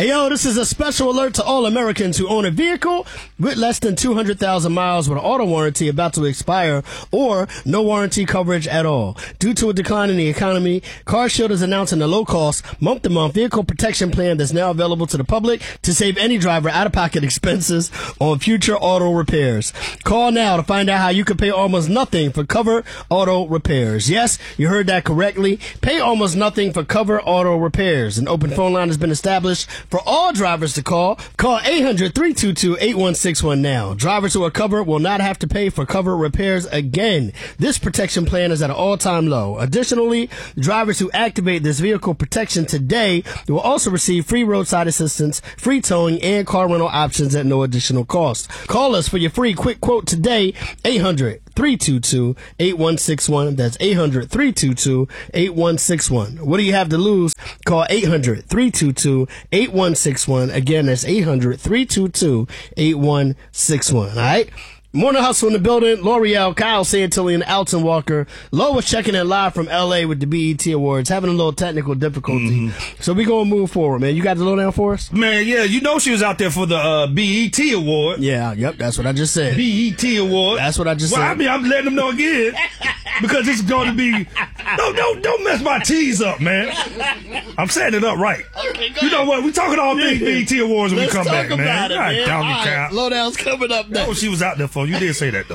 Hey, yo, this is a special alert to all Americans who own a vehicle with less than 200,000 miles with an auto warranty about to expire or no warranty coverage at all. Due to a decline in the economy, CarShield is announcing a low-cost, month-to-month vehicle protection plan that's now available to the public to save any driver out-of-pocket expenses on future auto repairs. Call now to find out how you can pay almost nothing for covered auto repairs. Yes, you heard that correctly. Pay almost nothing for covered auto repairs. An open phone line has been established for all drivers to call. Call 800-322-8161 now. Drivers who are covered will not have to pay for covered repairs again. This protection plan is at an all-time low. Additionally, drivers who activate this vehicle protection today will also receive free roadside assistance, free towing, and car rental options at no additional cost. Call us for your free quick quote today, 800-322-8161. That's 800-322-8161. What do you have to lose? Call 800-322-8161. Again, that's 800-322-8161. All right? Morning Hustle in the building. L'Oreal, Kyle Santilli, and Alton Walker. Lo was checking in live from L.A. with the BET Awards, having a little technical difficulty. So we going to move forward, man. You got the lowdown for us? Man, yeah, you know she was out there for the BET Award. Yeah, yep, that's what I just said. BET Award. That's what I just said. I mean, I'm letting them know again because it's going to be. Don't mess my tease up, man. I'm setting it up right. Okay, go you know what? We talking all big BET Awards when we come back, man. It, man. Down the count. Lowdown's coming up next. Oh, she was out there for. You did say that, though.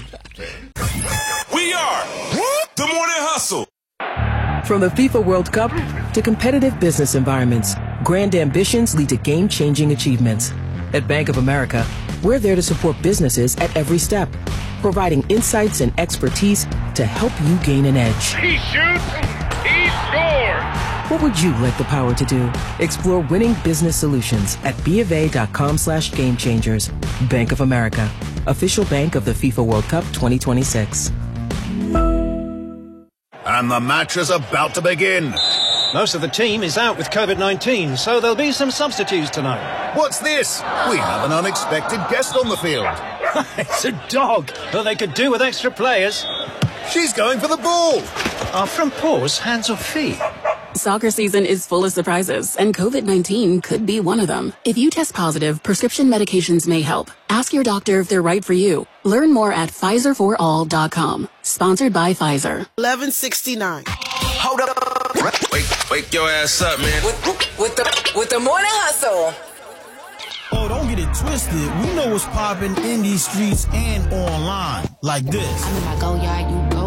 We are the Morning Hustle. From the FIFA World Cup to competitive business environments, grand ambitions lead to game-changing achievements. At Bank of America, we're there to support businesses at every step, providing insights and expertise to help you gain an edge. He shoots, he scores. What would you like the power to do? Explore winning business solutions at BofA.com/gamechangers. Bank of America, official bank of the FIFA World Cup 2026. And the match is about to begin. Most of the team is out with COVID-19, so there'll be some substitutes tonight. What's this? We have an unexpected guest on the field. It's a dog, but they could do with extra players. She's going for the ball. Are front paws hands or feet? Soccer season is full of surprises, and COVID-19 could be one of them. If you test positive, prescription medications may help. Ask your doctor if they're right for you. Learn more at PfizerForAll.com. Sponsored by Pfizer. 1169. Hold up. Wake your ass up, man. With the Morning Hustle. Oh, don't get it twisted. We know what's popping in these streets and online. Like this. I'm in my go yard, you